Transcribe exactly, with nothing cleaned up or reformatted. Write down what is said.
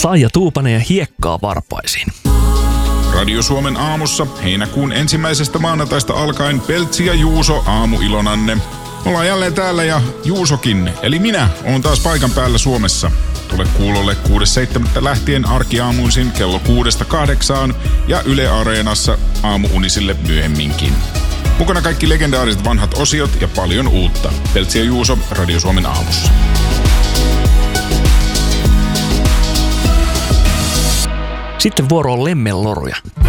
Saija Tuupanen ja hiekkaa varpaisiin. Radio Suomen aamussa heinäkuun ensimmäisestä maanantaista alkaen Peltsi ja Juuso aamuilonanne. Ollaan jälleen täällä ja Juusokin, eli minä, oon taas paikan päällä Suomessa. Tule kuulolle kuudes seitsemättä lähtien arkiaamuisin kello kuudesta kahdeksaan ja Yle Areenassa aamuunisille myöhemminkin. Mukana kaikki legendaariset vanhat osiot ja paljon uutta. Peltsi ja Juuso Radio Suomen aamussa. Sitten vuoro on lemmenloruja.